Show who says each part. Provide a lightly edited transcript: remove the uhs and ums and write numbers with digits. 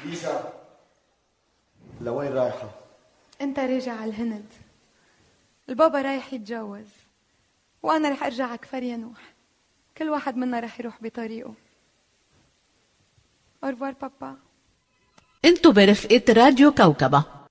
Speaker 1: ليسا، لوين رايحة؟
Speaker 2: انت راجع على الهند، البابا رايح يتجوز، وانا رح ارجع على كفر ينوح. كل واحد منا رح يروح بطريقه. أورفوار بابا.
Speaker 3: انتو برفقة راديو كوكبة.